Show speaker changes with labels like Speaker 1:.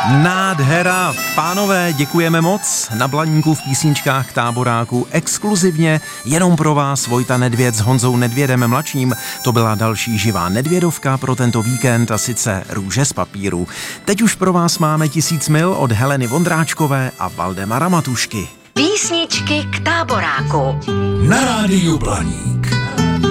Speaker 1: Nádhera, pánové, děkujeme moc. Na Blaníku v písničkách Táboráku exkluzivně jenom pro vás Vojta Nedvěd s Honzou Nedvědem mladším. To byla další živá Nedvědovka pro tento víkend, a sice Růže z papíru. Teď už pro vás máme 1000 mil od Heleny Vondráčkové a Valdemara Matušky.
Speaker 2: Písničky k Táboráku.
Speaker 3: Na rádiu Blaník.